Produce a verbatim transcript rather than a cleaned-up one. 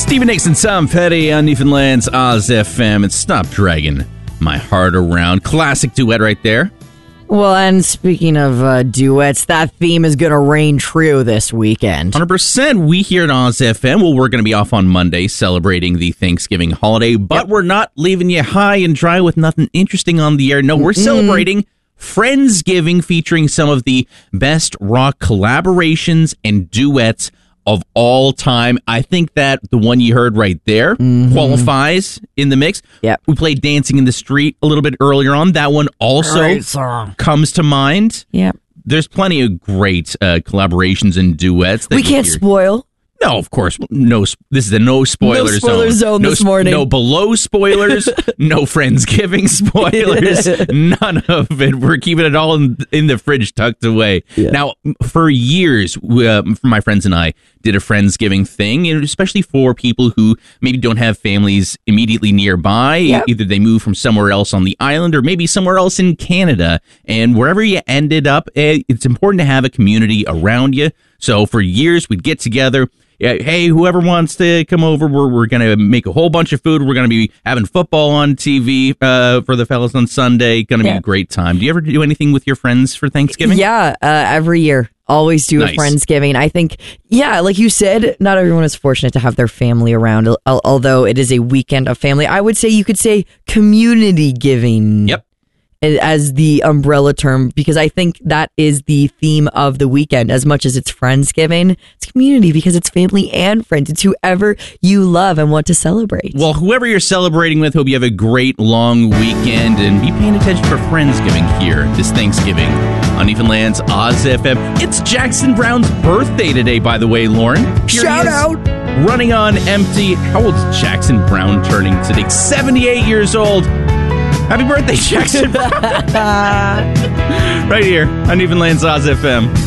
Stephen Nixon, Tom Petty on Newfoundland's Oz F M, and Stop Dragging My Heart Around. Classic duet right there. Well, and speaking of uh, duets, that theme is going to reign true this weekend. one hundred percent. We here at Oz F M, well, we're going to be off on Monday celebrating the Thanksgiving holiday, but yep. we're not leaving you high and dry with nothing interesting on the air. No, we're mm-hmm. celebrating Friendsgiving, featuring some of the best rock collaborations and duets of all time. I think that the one you heard right there mm-hmm. qualifies in the mix. Yep. We played Dancing in the Street a little bit earlier on. That one also comes to mind. Yep. There's plenty of great uh, collaborations and duets. That we can't hear. spoil. No, of course. No. This is a no spoiler no spoiler zone. zone no, this morning. No below spoilers. No Friendsgiving spoilers. None of it. We're keeping it all in, in the fridge, tucked away. Yeah. Now, for years, we, uh, my friends and I did a Friendsgiving thing, and especially for people who maybe don't have families immediately nearby. Yep. Either they move from somewhere else on the island or maybe somewhere else in Canada. And wherever you ended up, it's important to have a community around you. So for years, we'd get together. Hey, whoever wants to come over, we're, we're going to make a whole bunch of food. We're going to be having football on T V uh, for the fellas on Sunday. Going to yeah. be a great time. Do you ever do anything with your friends for Thanksgiving? Yeah, uh, every year. Always do nice. a Friendsgiving. I think, yeah, like you said, not everyone is fortunate to have their family around, although it is a weekend of family. I would say you could say community giving. Yep. As the umbrella term, because I think that is the theme of the weekend. As much as it's Friendsgiving, it's community because it's family and friends. It's whoever you love and want to celebrate. Well, whoever you're celebrating with, hope you have a great long weekend, and be paying attention for Friendsgiving here this Thanksgiving on Newfoundland's Oz F M. It's Jackson Brown's birthday today, by the way, Lauren. Here Shout out! Running on empty. How old is Jackson Brown turning today? seventy-eight years old. Happy birthday, Jackson. Right here on Newfoundland's Oz F M.